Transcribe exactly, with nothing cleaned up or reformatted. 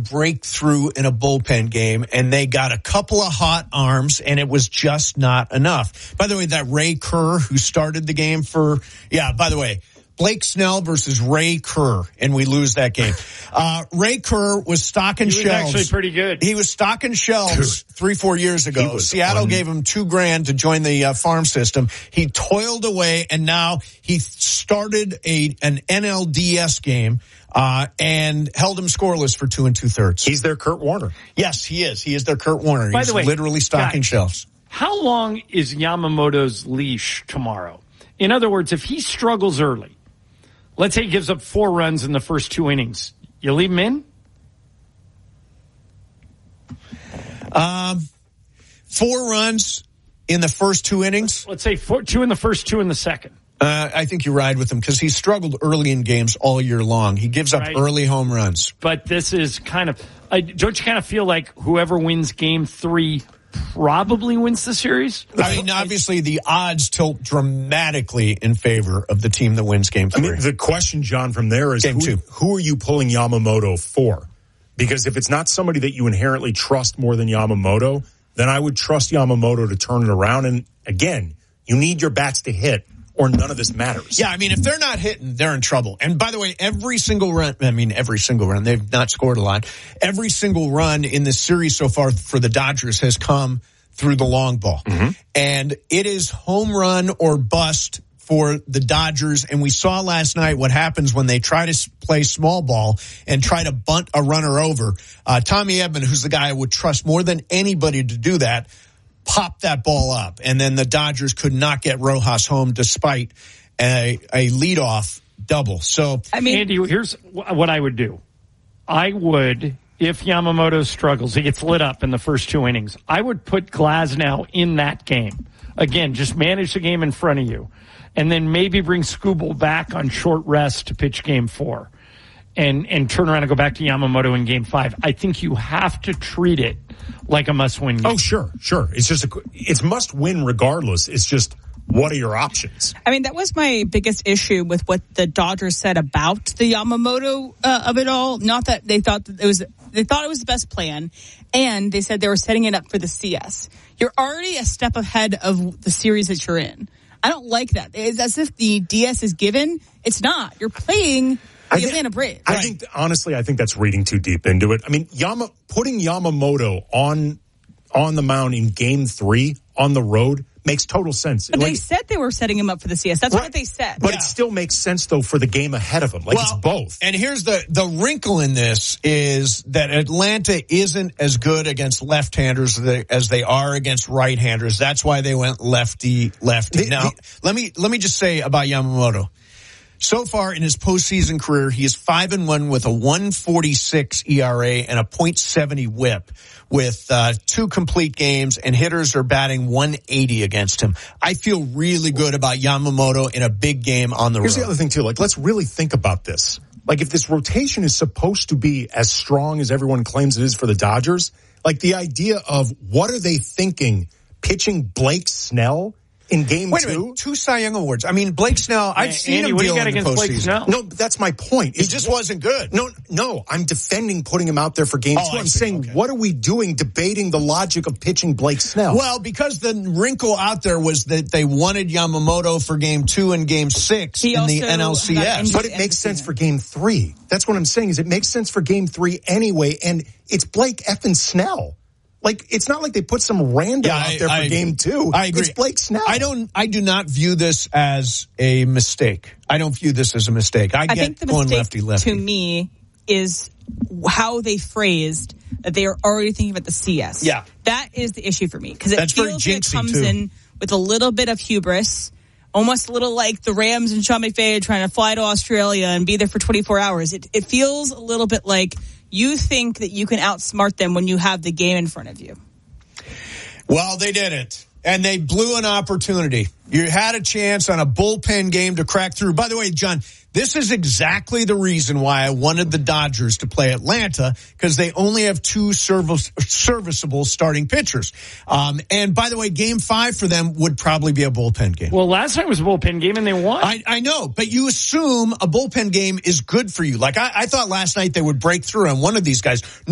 breakthrough in a bullpen game, and they got a couple of hot arms, and it was just not enough. By the way, that Ray Kerr who started the game for, yeah, by the way, Blake Snell versus Ray Kerr, and we lose that game. Uh, Ray Kerr was stocking he was shelves. actually pretty good. He was stocking shelves three, four years ago. Seattle un- gave him two grand to join the uh, farm system. He toiled away, and now he started a an N L D S game uh, and held him scoreless for two and two thirds. He's their Kurt Warner. Yes, he is. He is their Kurt Warner. By He's the way, literally stocking guys, shelves. How long is Yamamoto's leash tomorrow? In other words, if he struggles early, let's say he gives up four runs in the first two innings, you leave him in? Um, four runs in the first two innings. Let's say four, two in the first, two in the second. Uh, I think you ride with him because he struggled early in games all year long. He gives up Right. early home runs. But this is kind of, uh, don't you kind of feel like whoever wins game three probably wins the series? I mean, obviously the odds tilt dramatically in favor of the team that wins game three. I mean, the question, John, from there is Game who, two. who are you pulling Yamamoto for? Because if it's not somebody that you inherently trust more than Yamamoto, then I would trust Yamamoto to turn it around. And again, you need your bats to hit or none of this matters. Yeah, I mean, if they're not hitting, they're in trouble. And by the way, every single run, I mean, every single run, they've not scored a lot. Every single run in this series so far for the Dodgers has come through the long ball. Mm-hmm. And it is home run or bust for the Dodgers. And we saw last night what happens when they try to play small ball and try to bunt a runner over. Uh, Tommy Edman, who's the guy I would trust more than anybody to do that, popped that ball up. And then the Dodgers could not get Rojas home despite a, a leadoff double. So, I mean, Andy, here's what I would do. I would, if Yamamoto struggles, he gets lit up in the first two innings, I would put Glasnow in that game. Again, just manage the game in front of you. And then maybe bring Skubal back on short rest to pitch game four. And, and turn around and go back to Yamamoto in game five. I think you have to treat it like a must-win game. Oh, sure, sure. It's just, a, it's must-win regardless. It's just, what are your options? I mean, that was my biggest issue with what the Dodgers said about the Yamamoto uh, of it all. Not that they thought that it was, they thought it was the best plan, and they said they were setting it up for the C S. You're already a step ahead of the series that you're in. I don't like that. It's as if the D S is given. It's not. You're playing the think, Atlanta Braves. I right. think, honestly, I think that's reading too deep into it. I mean, Yama, putting Yamamoto on on the mound in game three on the road makes total sense. But like, they said they were setting him up for the C S. That's right, what they said. But yeah. it still makes sense, though, for the game ahead of him. Like, well, it's both. And here's the, the wrinkle in this is that Atlanta isn't as good against left-handers as they are against right-handers. That's why they went lefty-lefty. Now, the, let me let me just say about Yamamoto. So far in his postseason career, he is five and one with a one forty-six E R A and a point seven oh whip with uh, two complete games, and hitters are batting one eighty against him. I feel really good about Yamamoto in a big game on the Here's road. the other thing, too. Like, let's really think about this. Like, if this rotation is supposed to be as strong as everyone claims it is for the Dodgers, like the idea of what are they thinking pitching Blake Snell in game Wait two? a minute, two Cy Young Awards. I mean, Blake Snell, I've Andy, seen him what do deal you got in the against Blake postseason. Snell? No, but that's my point. He just wasn't good. No, no, I'm defending putting him out there for game Oh, two. I I'm see. saying, Okay. what are we doing debating the logic of pitching Blake Snell? Well, because the wrinkle out there was that they wanted Yamamoto for game two and game six He in the also N L C got S. injured. But it makes sense for game three. That's what I'm saying is it makes sense for game three anyway. And it's Blake effing Snell. Like, it's not like they put some random Yeah, out I- there for I game agree. two. I agree. It's Blake Snell. I don't, I do not view this as a mistake. I don't view this as a mistake. I, I get think the going mistake lefty lefty. to me is how they phrased that they are already thinking about the C S. Yeah. That is the issue for me because it That's very feels like it jinxy, comes too. in with a little bit of hubris, almost a little like the Rams and Sean McVay trying to fly to Australia and be there for twenty-four hours. It, it feels a little bit like you think that you can outsmart them when you have the game in front of you. Well, they didn't. And they blew an opportunity. You had a chance on a bullpen game to crack through. By the way, John, this is exactly the reason why I wanted the Dodgers to play Atlanta, because they only have two service, serviceable starting pitchers. Um, and by the way, game five for them would probably be a bullpen game. Well, last time was a bullpen game and they won. I, I know, but you assume a bullpen game is good for you. Like I, I thought last night they would break through on one of these guys.